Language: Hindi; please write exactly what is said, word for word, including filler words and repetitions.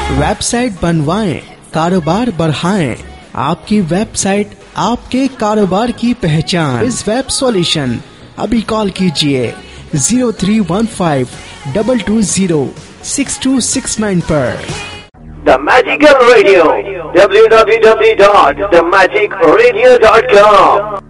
वेबसाइट बनवाएं, कारोबार बढ़ाएं। आपकी वेबसाइट आपके कारोबार की पहचान। इस वेब सॉल्यूशन अभी कॉल कीजिए zero three one five double two zero six to six nine पर। The Magical Radio, w w w dot the magic radio dot com।